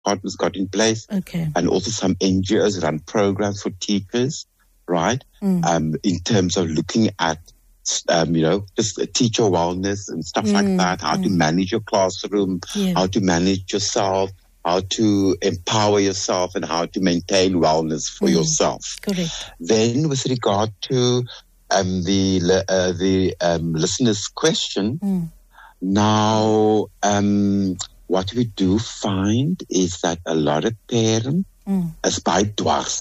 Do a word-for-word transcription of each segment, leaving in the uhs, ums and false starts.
departments got in place. Okay. And also some N G Os run programs for teachers, right? Mm. Um, in terms of looking at, um, you know, just teacher wellness and stuff Mm, like that, how mm. to manage your classroom, Yeah. how to manage yourself, how to empower yourself, and how to maintain wellness for Mm. yourself. Correct. Then with regard to um, the li- uh, the um, listener's question, Mm. now um, what we do find is that a lot of parents, Mm. is by dwars,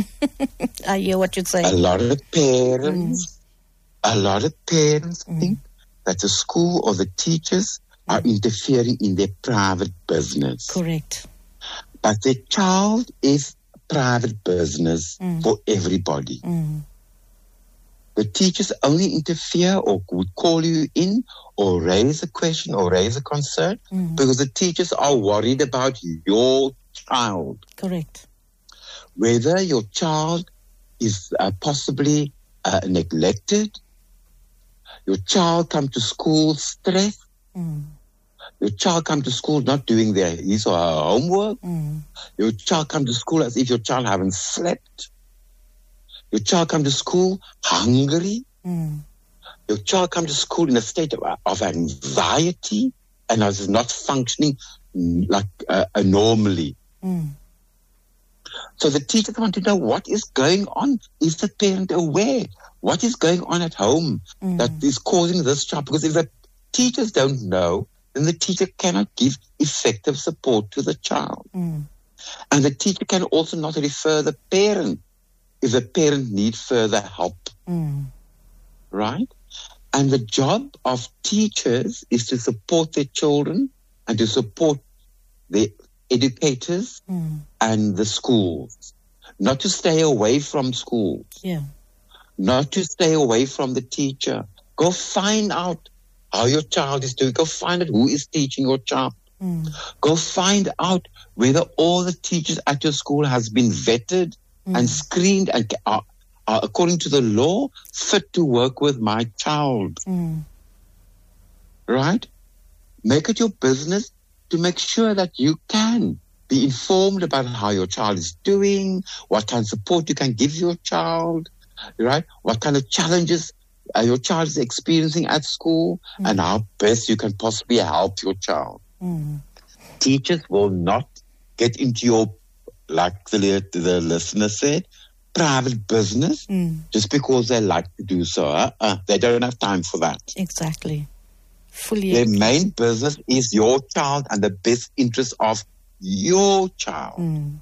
I hear what you're a saying. lot of parents, a lot of parents Mm. think that the school or the teachers are interfering in their private business. Correct. But the child is private business Mm. for everybody. Mm. The teachers only interfere or would call you in or raise a question or raise a concern Mm. because the teachers are worried about your child. Correct. Whether your child is uh, possibly uh, neglected, your child come to school stressed, Mm. your child come to school not doing their his or her homework, Mm. your child come to school as if your child haven't slept, your child come to school hungry, Mm. your child come to school in a state of, of anxiety and is not functioning mm, like uh, uh, normally. Mm. So the teachers want to know what is going on. Is the parent aware? What is going on at home Mm. that is causing this trouble? Because if the teachers don't know, then the teacher cannot give effective support to the child. Mm. And the teacher can also not refer the parent if the parent needs further help, Mm. right? And the job of teachers is to support their children and to support the educators Mm. and the schools, not to stay away from schools, Yeah. not to stay away from the teacher. Go find out how your child is doing. Go find out who is teaching your child. Mm. Go find out whether all the teachers at your school has been vetted Mm. and screened and are, are, according to the law, fit to work with my child. Mm. Right? Make it your business to make sure that you can be informed about how your child is doing, what kind of support you can give your child, right? What kind of challenges uh, your child is experiencing at school, Mm. and how best you can possibly help your child. Mm. Teachers will not get into your, like the, the listener said, private business Mm. just because they like to do so. Uh-uh. They don't have time for that. Exactly. Fully. Their agree. main business is your child and the best interest of your child. Mm.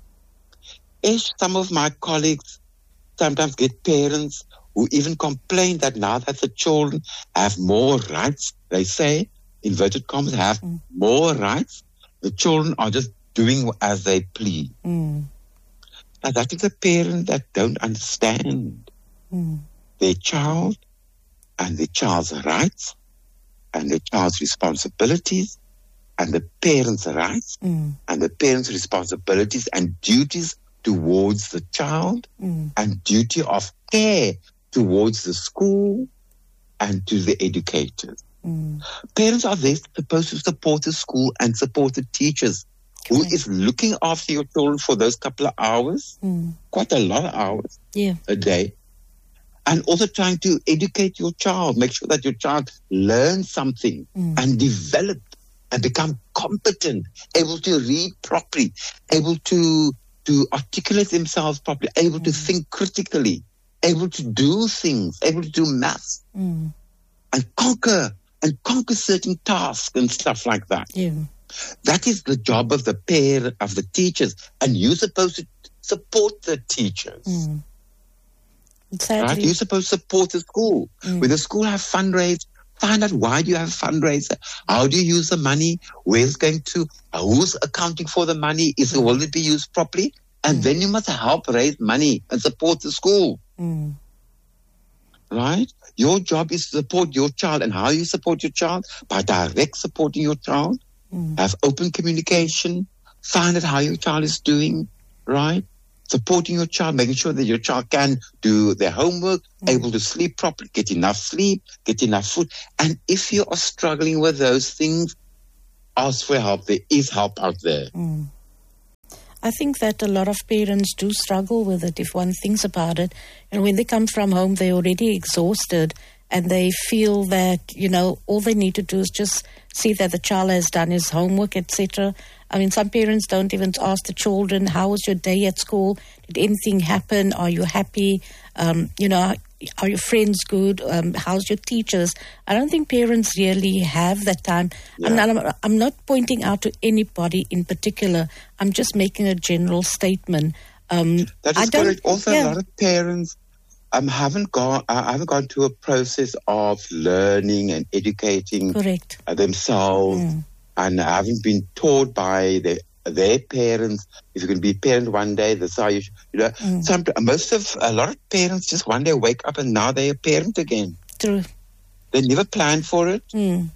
Ish, some of my colleagues sometimes get parents who even complain that now that the children have more rights, they say, inverted commas, have Mm. more rights, the children are just doing as they please. Mm. Now that is a parent that don't understand Mm. their child and the child's rights and the child's responsibilities and the parents' rights Mm. and the parents' responsibilities and duties towards the child Mm. and duty of care towards the school and to the educators. Mm. Parents are there supposed to support the school and support the teachers. Who Correct. is looking after your children for those couple of hours, Mm. quite a lot of hours Yeah. a day, and also trying to educate your child, make sure that your child learns something Mm. and develop and become competent, able to read properly, able to to articulate themselves properly, able to think critically, able to do things, able to do maths Mm. and conquer and conquer certain tasks and stuff like that. Yeah. That is the job of the parent, of the teachers, and you're supposed to support the teachers. Mm. Right? Sadly. You're supposed to support the school. Mm. When the school have fundraise, find out why do you have fundraiser? How do you use the money? Where's going to? Who's accounting for the money? Is it, will it be used properly? And Mm. then you must help raise money and support the school. Mm. Right? Your job is to support your child. And how you support your child? By direct supporting your child. Mm. Have open communication. Find out how your child is doing. Right? Supporting your child, making sure that your child can do their homework, Mm. able to sleep properly, get enough sleep, get enough food. And if you are struggling with those things, ask for help. There is help out there. Mm. I think that a lot of parents do struggle with it if one thinks about it. And when they come from home, they're already exhausted and they feel that, you know, all they need to do is just see that the child has done his homework, et cetera. I mean, some parents don't even ask the children, how was your day at school? Did anything happen? Are you happy? Um, you know, are your friends good? Um, how's your teachers? I don't think parents really have that time. Yeah. I'm, not, I'm not pointing out to anybody in particular. I'm just making a general statement. Um, that I is don't, correct. Also, yeah. a lot of parents um, haven't gone. Uh, haven't gone through a process of learning and educating Correct. uh, themselves, mm. and haven't been taught by their their parents. If you're going to be a parent one day, that's how you, sh- you know. Mm. Some most of a lot of parents just one day wake up and now they're a parent again. True. They never planned for it. Mm.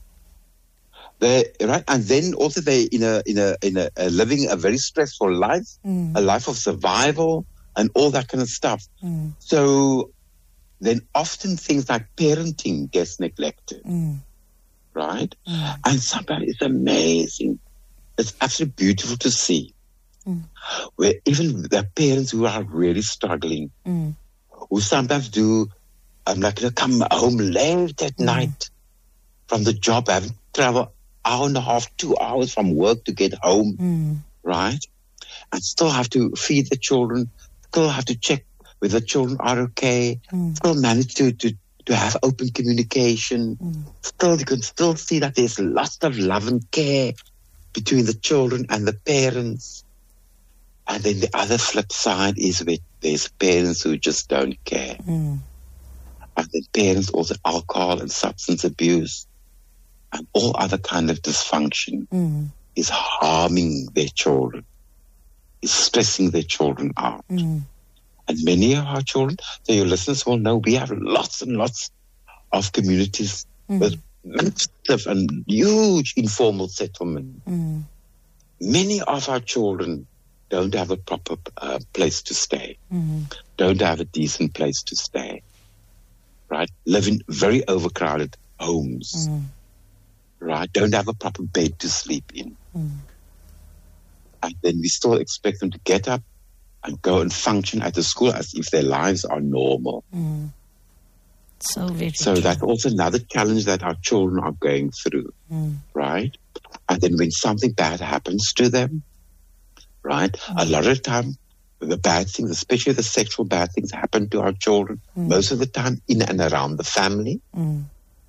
They right, and then also they in a in a in a, a living a very stressful life, mm. a life of survival and all that kind of stuff. Mm. So then often things like parenting gets neglected, mm. right? Mm. And sometimes it's amazing. It's absolutely beautiful to see mm. where even the parents who are really struggling, mm. who sometimes do, I'm like, you know, come home late at mm. night from the job, having to travel hour and a half, two hours from work to get home, mm. right? And still have to feed the children, still have to check whether the children are okay, mm. still manage to, to, to have open communication. Mm. Still, you can still see that there's lots of love and care between the children and the parents. And then the other flip side is where there's parents who just don't care. Mm. And then parents also alcohol and substance abuse and all other kind of dysfunction mm. is harming their children, is stressing their children out. Mm. And many of our children, so your listeners will know, we have lots and lots of communities mm. with massive and huge informal settlement. Mm. Many of our children don't have a proper uh, place to stay, mm. don't have a decent place to stay, right? Live in very overcrowded homes, mm. right? Don't have a proper bed to sleep in. Mm. And then we still expect them to get up and go and function at the school as if their lives are normal. Mm. So very So true. that's also another challenge that our children are going through, mm. right? And then when something bad happens to them, right, mm. a lot of the time, the bad things, especially the sexual bad things, happen to our children, mm. most of the time in and around the family. Mm.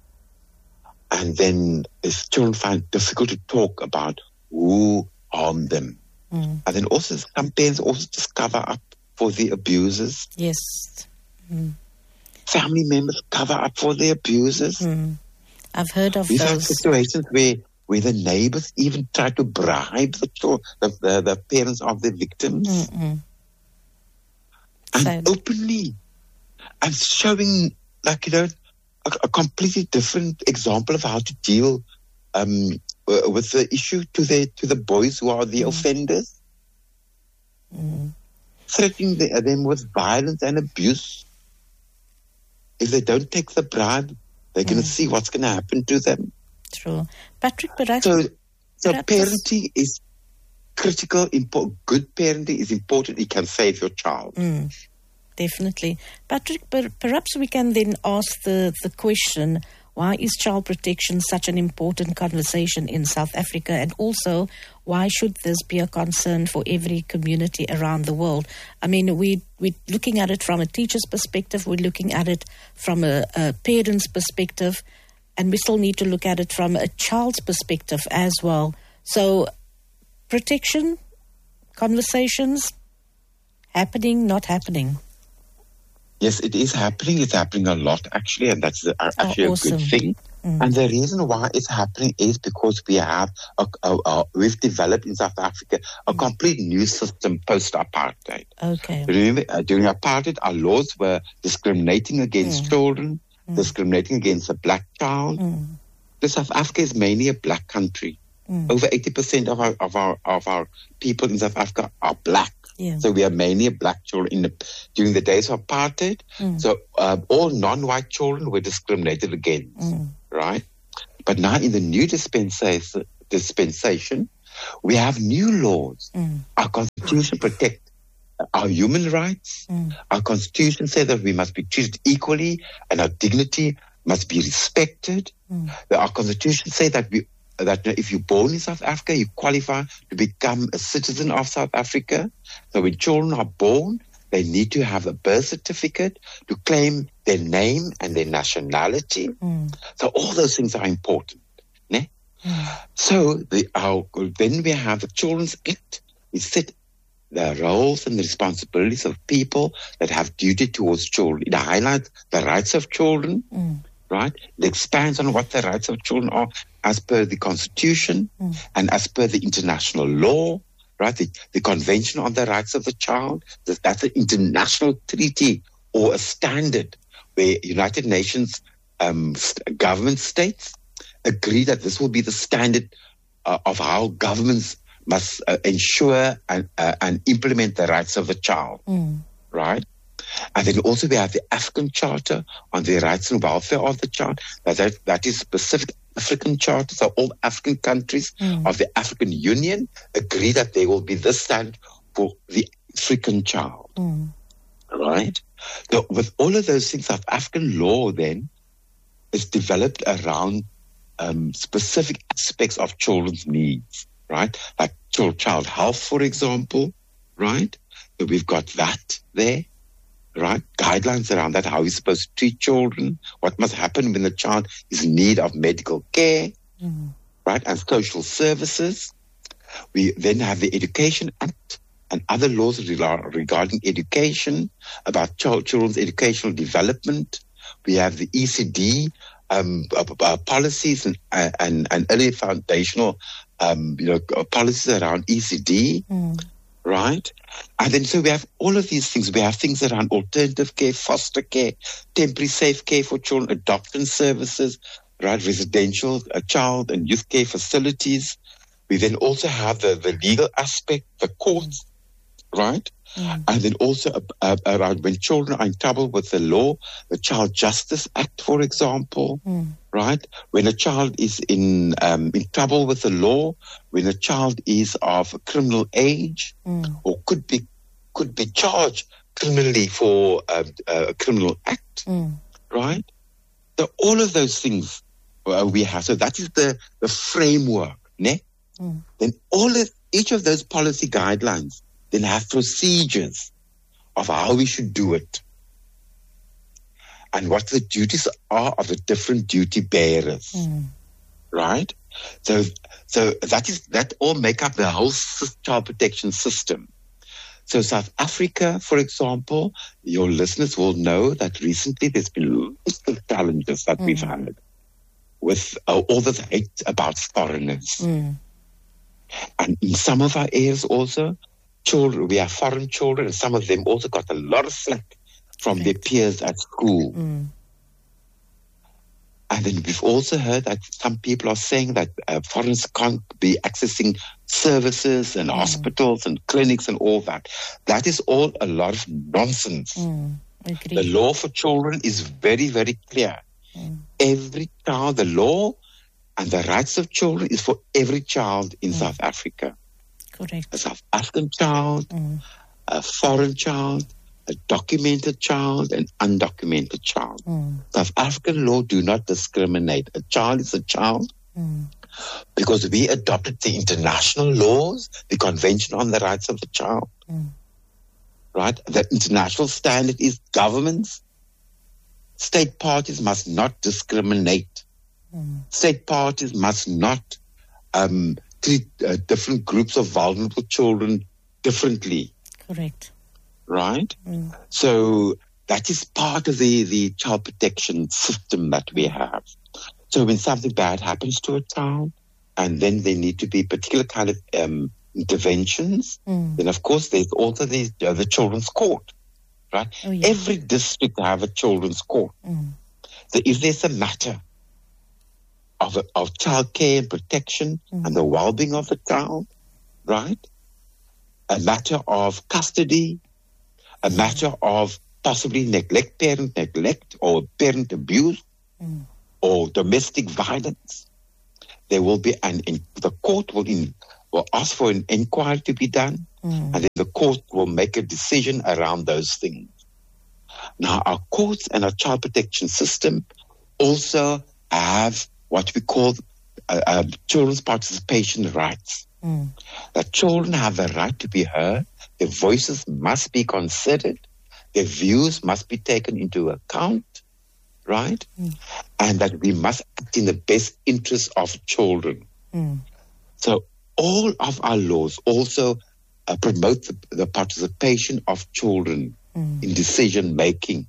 And then if children find it difficult to talk about who harmed them. Mm. And then also some parents also just cover up for the abusers. Yes. Mm. Family members cover up for the abusers. Mm. I've heard of We've those. had situations where, where the neighbors even try to bribe the, the, the, the parents of the victims. Mm-mm. And Sad. openly. And showing, like, you know, a, a completely different example of how to deal um, uh, with the issue to the, to the boys who are the mm. offenders. Mm. Threatening the, them with violence and abuse. If they don't take the bribe, they're mm. going to see what's going to happen to them. True. Patrick, perhaps... So, so perhaps parenting is critical. Impo- good parenting is important. It can save your child. Mm, definitely. Patrick, per- perhaps we can then ask the, the question, why is child protection such an important conversation in South Africa? And also, why should this be a concern for every community around the world? I mean, we, we're looking at it from a teacher's perspective. We're looking at it from a, a parent's perspective. And we still need to look at it from a child's perspective as well. So, protection, conversations, happening, not happening. Yes, it is happening. It's happening a lot, actually, and that's actually oh, awesome. a good thing. Mm. And the reason why it's happening is because we have, a, a, a, we've developed in South Africa a mm. complete new system post-apartheid. Okay. Remember, uh, during apartheid, our laws were discriminating against mm. children, mm. discriminating against a black child. Mm. The South Africa is mainly a black country. Mm. Over eighty percent of our of our of our people in South Africa are black. Yeah. So we are mainly black children in the, during the days of apartheid. Mm. So uh, all non-white children were discriminated against, mm. right? But now in the new dispensation, dispensation, We have new laws. Mm. Our Constitution protects our human rights. Mm. Our Constitution says that we must be treated equally and our dignity must be respected. Mm. Our Constitution says that we that if you're born in South Africa, you qualify to become a citizen of South Africa. So when children are born, they need to have a birth certificate to claim their name and their nationality. Mm. So all those things are important. Ne? Mm. So the, our, then we have the Children's Act. We set the roles and the responsibilities of people that have duty towards children. It highlights the rights of children, Mm. right? It expands on what the rights of children are as per the Constitution Mm. and as per the international law, right? The, the Convention on the Rights of the Child, that- that's an international treaty or a standard where United Nations um, st- government states agree that this will be the standard uh, of how governments must uh, ensure and, uh, and implement the rights of the child, Mm. right? And then also we have the African Charter on the rights and welfare of the child. That, that, that is specific African charter. So all African countries Mm. of the African Union agree that there will be this standard for the African child, Mm. right? So with all of those things, South African law then is developed around um, specific aspects of children's needs, right? Like child, child health, for example, right? So we've got that there, right? Guidelines around that, how we're supposed to treat children, what must happen when the child is in need of medical care, Mm. right? And social services. We then have the Education Act and other laws rela- regarding education, about ch- children's educational development. We have the E C D um, uh, uh, policies and, uh, and, and early foundational um, you know, uh, policies around E C D, Mm. right? And then so we have all of these things. We have things around alternative care, foster care, temporary safe care for children, adoption services, right? Residential uh, child and youth care facilities. We then also have the, the legal aspect, the courts, right? Mm. And then also uh, uh, around when children are in trouble with the law, the Child Justice Act, for example, Mm. right? When a child is in um, in trouble with the law, when a child is of criminal age, Mm. or could be could be charged criminally for uh, a criminal act, Mm. right? So all of those things uh, we have. So that is the the framework, ne? Mm. Then all of each of those policy guidelines then have procedures of how we should do it and what the duties are of the different duty bearers, Mm. right? So, so that is that all make up the whole sys- child protection system. So South Africa, for example, your listeners will know that recently there's been lots of challenges that we've Mm. had with uh, all this hate about foreigners. Mm. And in some of our areas also, children, we have foreign children, and some of them also got a lot of slack from their peers at school. Mm. And then we've also heard that some people are saying that uh, foreigners can't be accessing services and Mm. hospitals and clinics and all that. That is all a lot of nonsense. Mm. The Agree. law for children is very, very clear. Mm. Every child, the law and the rights of children is for every child in Mm. South Africa. Correct. A South African child, Mm. a foreign child, a documented child, an undocumented child. Mm. South African law do not discriminate. A child is a child Mm. because we adopted the international laws, the Convention on the Rights of the Child, Mm. right? The international standard is governments, state parties must not discriminate. Mm. State parties must not um, treat uh, different groups of vulnerable children differently, Correct. right? Mm. So that is part of the, the child protection system that we have. So when something bad happens to a child, and then there need to be particular kind of um, interventions, Mm. then of course there's also the, uh, the children's court, right? Oh, yeah. Every district have a children's court. Mm. So if there's a matter of, of child care and protection Mm. and the well-being of the child, right? A matter of custody, a matter of possibly neglect, parent neglect, or parent abuse, Mm. or domestic violence, there will be an in, the court will in, will ask for an inquiry to be done, mm. and then the court will make a decision around those things. Now, our courts and our child protection system also have what we call uh, uh, children's participation rights. Mm. That children have the right to be heard, their voices must be considered, their views must be taken into account, right? Mm. And that we must act in the best interest of children. Mm. So all of our laws also uh, promote the, the participation of children mm. in decision making,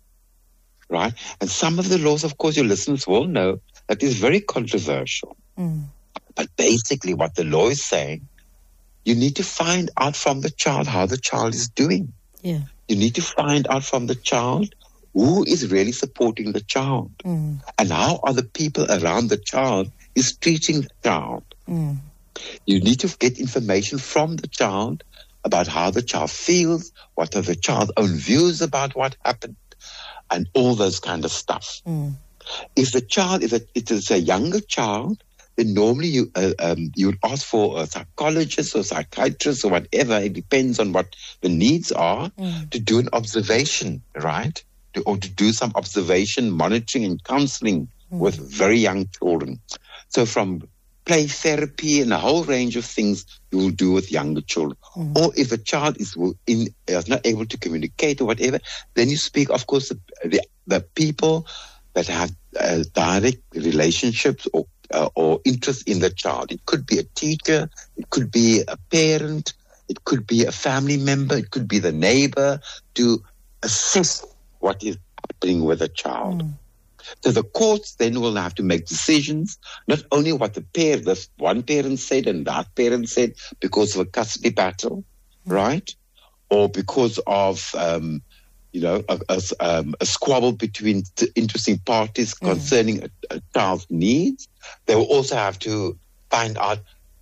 right? And some of the laws, of course, your listeners will know that is very controversial. Mm. But basically what the law is saying, you need to find out from the child how the child is doing. Yeah. You need to find out from the child who is really supporting the child. Mm. And how are the people around the child is treating the child. Mm. You need to get information from the child about how the child feels, what are the child's own views about what happened, and all those kind of stuff. Mm. If the child, if it is a younger child, then normally you uh, um, you would ask for a psychologist or psychiatrist or whatever. It depends on what the needs are mm. to do an observation, right? To, or to do some observation, monitoring, and counseling mm. with very young children. So from play therapy and a whole range of things you will do with younger children. Mm. Or if a child is in, is not able to communicate or whatever, then you speak, of course, the the, the people that have uh, direct relationships or Uh, or interest in the child. It could be a teacher, it could be a parent, it could be a family member, it could be the neighbor, to assess what is happening with the child. Mm. So the courts then will have to make decisions, not only what the parent, the one parent said and that parent said because of a custody battle, mm. right? Or because of um, you know, a, a, um, a squabble between t- interesting parties mm. concerning a, a child's needs. They will also have to find out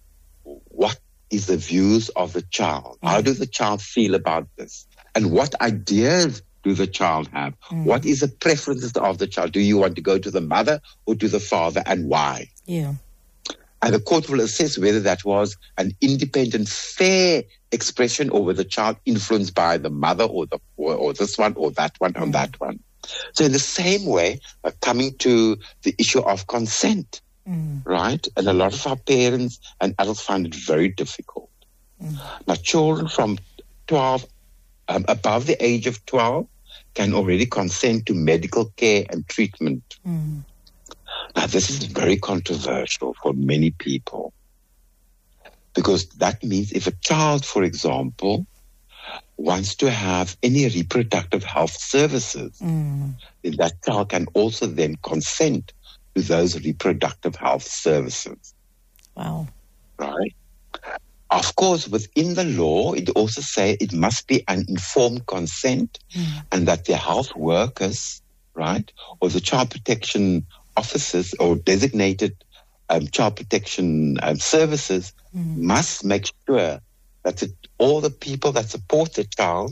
what is the views of the child. Mm. How does the child feel about this? And what ideas do the child have? Mm. What is the preferences of the child? Do you want to go to the mother or to the father, and why? Yeah. And the court will assess whether that was an independent, fair expression or whether the child influenced by the mother or the or, or this one or that one mm. or that one. So in the same way, uh, coming to the issue of consent, mm. right? And a lot of our parents and adults find it very difficult. Mm. Now, children from twelve, um, above the age of twelve, can already consent to medical care and treatment. Mm. Now, this is very controversial for many people because that means if a child, for example, wants to have any reproductive health services, mm. then that child can also then consent to those reproductive health services. Wow. Right? Of course, within the law, it also says it must be an informed consent mm. and that the health workers, right, or the child protection officers or designated um, child protection um, services mm. must make sure that it, all the people that support the child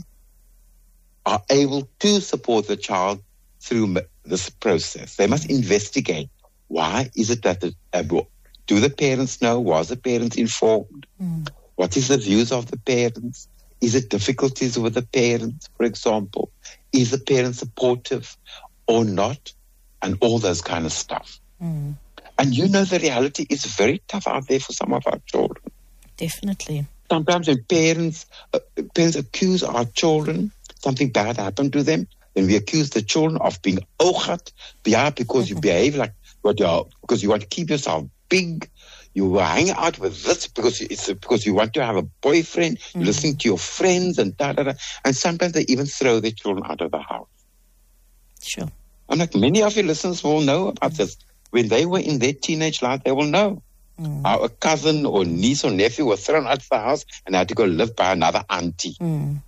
are able to support the child through this process. They must investigate. Why is it that the, uh, do the parents know? Was the parents informed? Mm. What is the views of the parents? Is it difficulties with the parents, for example? Is the parent supportive or not? And all those kind of stuff. Mm. And you know the reality is very tough out there for some of our children. Definitely. Sometimes when parents uh, parents accuse our children, something bad happened to them, then we accuse the children of being ogat, yeah, because you behave like what you are, because you want to keep yourself big. You hang out with this because it's because you want to have a boyfriend. Mm. You're listening to your friends and da da da. And sometimes they even throw their children out of the house. Sure. And like many of your listeners will know about mm. this. When they were in their teenage life, they will know mm. how a cousin or niece or nephew was thrown out of the house and had to go live by another auntie. Mm.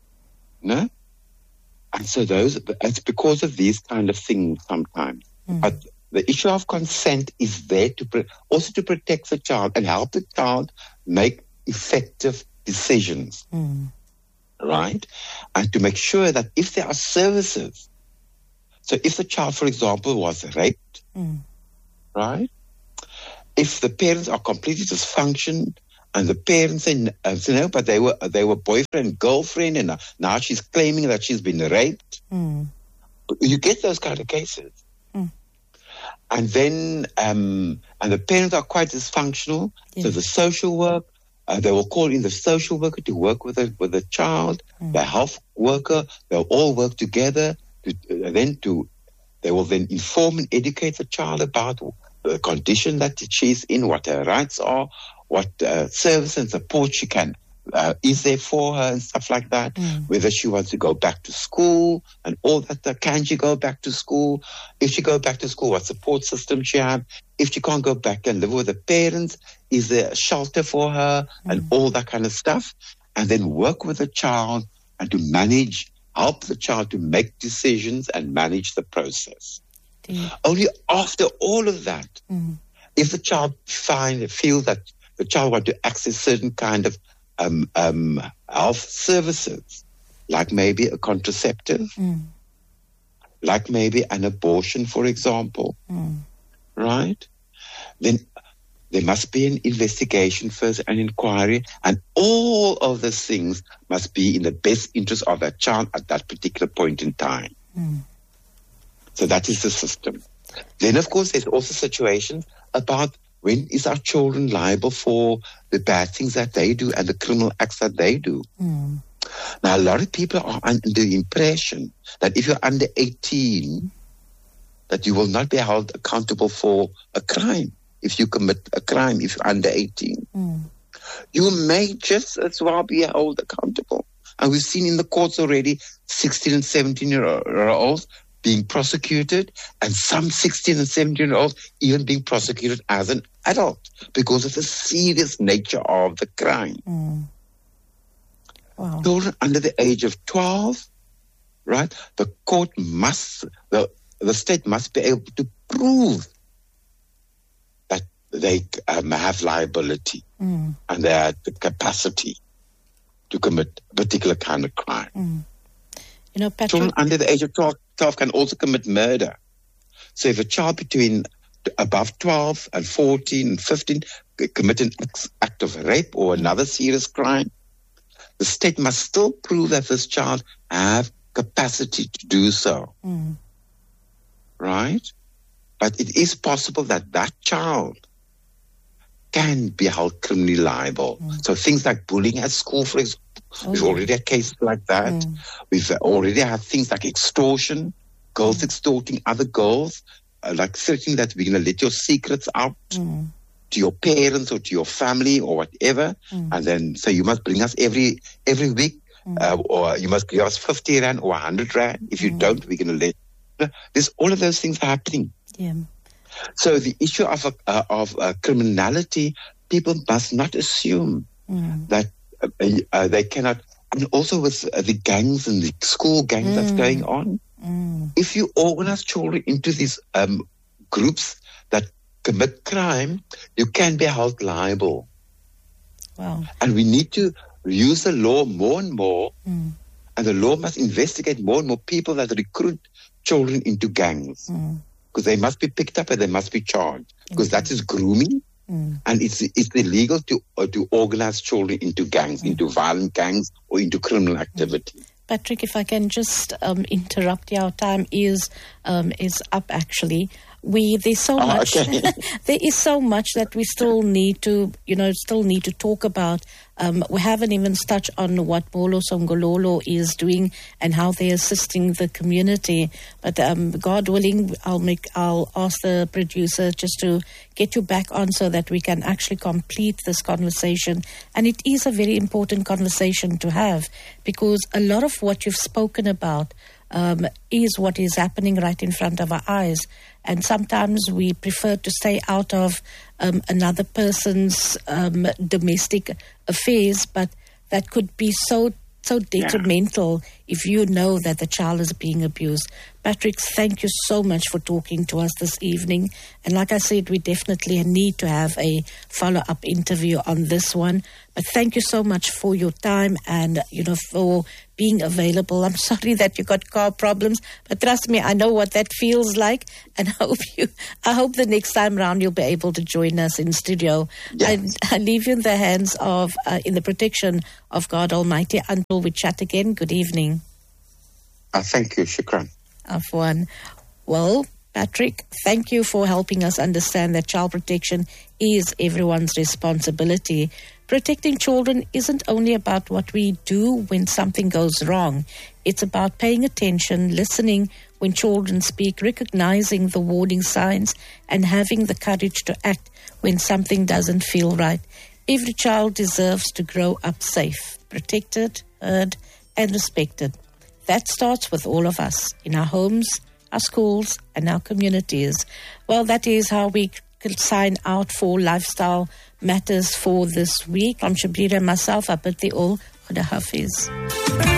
No? And so those, it's because of these kind of things sometimes. Mm. But the issue of consent is there to pre- also to protect the child and help the child make effective decisions. Mm. Right? And to make sure that if there are services, so if the child, for example, was raped, mm. right? If the parents are completely dysfunctional And the parents say, uh, say no, but they were they were boyfriend, girlfriend, and uh, now she's claiming that she's been raped. Mm. You get those kind of cases. Mm. And then, um, and the parents are quite dysfunctional. Yeah. So the social work, uh, they will call in the social worker to work with the, with the child, mm. the health worker, they'll all work together. To, uh, then to, they will then inform and educate the child about the condition that she's in, what her rights are, what uh, service and support she can uh, is there for her and stuff like that, mm. whether she wants to go back to school and all that. Uh, can she go back to school? If she go back to school, what support system she have? If she can't go back and live with the parents, is there a shelter for her mm. and all that kind of stuff? And then work with the child and to manage, help the child to make decisions and manage the process. Mm. Only after all of that, mm. if the child find feels that the child wants to access certain kind of um, um, health services, like maybe a contraceptive, mm. like maybe an abortion, for example, mm. right? Then there must be an investigation first, an inquiry, and all of these things must be in the best interest of that child at that particular point in time. Mm. So that is the system. Then, of course, there's also situations about when is our children liable for the bad things that they do and the criminal acts that they do. Mm. Now, a lot of people are under the impression that if you're under eighteen, that you will not be held accountable for a crime. If you commit a crime, if you're under eighteen, mm. you may just as well be held accountable. And we've seen in the courts already sixteen and seventeen-year-olds being prosecuted, and some sixteen and seventeen-year-olds even being prosecuted as an adult because of the serious nature of the crime. Mm. Wow. Children under the age of twelve, right? The court must, the, the state must be able to prove that they um, have liability mm. and they have the capacity to commit a particular kind of crime. Mm. You know, Patrick, children under the age of twelve, twelve can also commit murder. So if a child between above twelve and fourteen and fifteen commit an act of rape or another serious crime, the state must still prove that this child have capacity to do so. Mm. Right? But it is possible that that child can be held criminally liable. Mm. So things like bullying at school, for example, oh, we've already had cases like that. Mm. We've already had things like extortion, girls mm. extorting other girls, uh, like threatening that we're going to let your secrets out mm. to your parents or to your family or whatever. Mm. And then, so you must bring us every every week, mm. uh, or you must give us fifty rand or one hundred rand. If you mm. don't, we're going to let... There's all of those things happening. Yeah. So the issue of uh, of uh, criminality, people must not assume mm. that uh, uh, they cannot. And also with uh, the gangs and the school gangs mm. that's going on, mm. if you organize children into these um, groups that commit crime, you can be held liable. Wow! And we need to use the law more and more, mm. and the law must investigate more and more people that recruit children into gangs. Mm. Because they must be picked up and they must be charged. Because mm-hmm. that is grooming, mm. and it's it's illegal to uh, to organize children into gangs, mm. into violent gangs or into criminal activity. Patrick, if I can just um, interrupt you, our time is um, is up. Actually, we there's so oh, much. Okay. There is so much that we still need to, you know, still need to talk about. Um, we haven't even touched on what Molo Songololo is doing and how they're assisting the community. But um, God willing, I'll make I'll ask the producer just to get you back on so that we can actually complete this conversation. And it is a very important conversation to have, because a lot of what you've spoken about um, is what is happening right in front of our eyes. And sometimes we prefer to stay out of um, another person's um, domestic affairs, but that could be so so detrimental yeah. if you know that the child is being abused. Patrick, thank you so much for talking to us this evening. And like I said, we definitely need to have a follow-up interview on this one. But thank you so much for your time and, you know, for being available. I'm sorry that you got car problems, but trust me, I know what that feels like. And I hope you, I hope the next time round you'll be able to join us in studio. Yes. I, I leave you in the hands of, uh, in the protection of God Almighty until we chat again. Good evening. Uh, thank you, Shukran. Afwan. Well, Patrick, thank you for helping us understand that child protection is everyone's responsibility. Protecting children isn't only about what we do when something goes wrong. It's about paying attention, listening when children speak, recognizing the warning signs, and having the courage to act when something doesn't feel right. Every child deserves to grow up safe, protected, heard, and respected. That starts with all of us, in our homes, our schools, and our communities. Well, that is how we can sign out for Lifestyle Matters for this week. From Shabira and myself, I bid thee all, Khuda Hafiz.